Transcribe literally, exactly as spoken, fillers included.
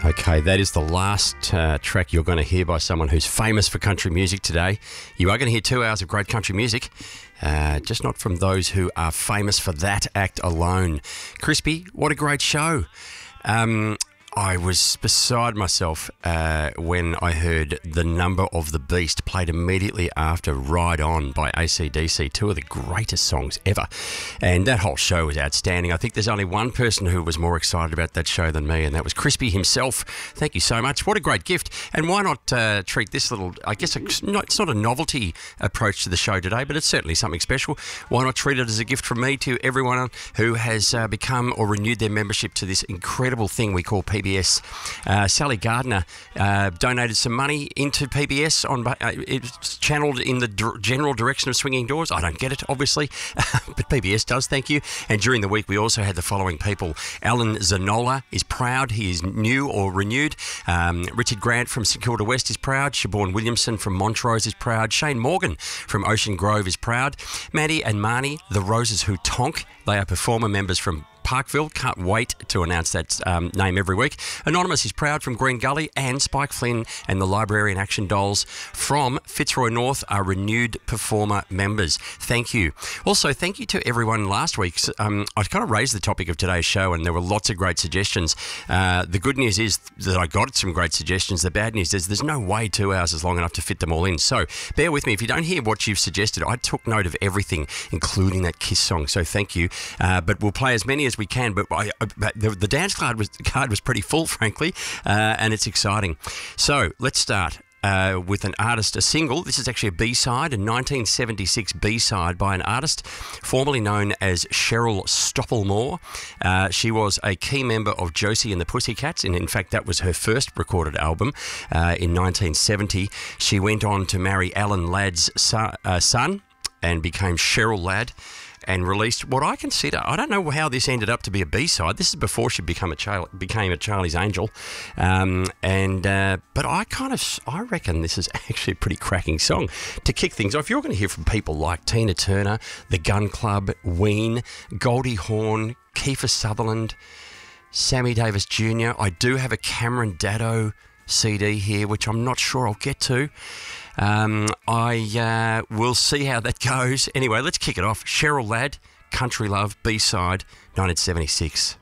Okay, that is the last uh, track you're going to hear by someone who's famous for country music today. You are going to hear two hours of great country music, uh, just not from those who are famous for that act alone. Crispy, what a great show. Um, I was beside myself uh, when I heard The Number of the Beast played immediately after Ride On by A C D C, two of the greatest songs ever. And that whole show was outstanding. I think there's only one person who was more excited about that show than me, and that was Crispy himself. Thank you so much. What a great gift. And why not uh, treat this little, I guess it's not, it's not a novelty approach to the show today, but it's certainly something special. Why not treat it as a gift from me to everyone who has uh, become or renewed their membership to this incredible thing we call P B S. Uh, Sally Gardner uh, donated some money into P B S. On uh, it's channeled in the d- general direction of Swinging Doors. I don't get it, obviously, but P B S does, thank you. And during the week, we also had the following people. Alan Zanola is proud. He is new or renewed. Um, Richard Grant from St Kilda West is proud. Siobhan Williamson from Montrose is proud. Shane Morgan from Ocean Grove is proud. Maddie and Marnie, the Roses Who Tonk, they are performer members from Parkville. Can't wait to announce that um, name every week. Anonymous is proud from Green Gully, and Spike Flynn and the Librarian Action Dolls from Fitzroy North are renewed performer members. Thank you. Also, thank you to everyone last week. Um, I kind of raised the topic of today's show and there were lots of great suggestions. Uh, the good news is that I got some great suggestions. The bad news is there's no way two hours is long enough to fit them all in. So bear with me. If you don't hear what you've suggested, I took note of everything, including that Kiss song. So thank you. Uh, but we'll play as many as we can, but I, I, the, the dance card was card was pretty full, frankly, uh, and it's exciting. So let's start uh, with an artist, a single. This is actually a B-side, a nineteen seventy-six B-side by an artist formerly known as Cheryl Stoppelmore. Uh, she was a key member of Josie and the Pussycats, and in fact that was her first recorded album uh, in nineteen seventy. She went on to marry Alan Ladd's son, uh, son and became Cheryl Ladd, and released what I consider, I don't know how this ended up to be a B-side. This is before she become a Char- became a Charlie's Angel. Um, and uh, But I kind of, I reckon this is actually a pretty cracking song. To kick things off, you're going to hear from people like Tina Turner, The Gun Club, Ween, Goldie Hawn, Kiefer Sutherland, Sammy Davis Junior I do have a Cameron Daddo C D here, which I'm not sure I'll get to. Um, I uh, will see how that goes. Anyway, let's kick it off. Cheryl Ladd, Country Love, B-side, nineteen seventy-six.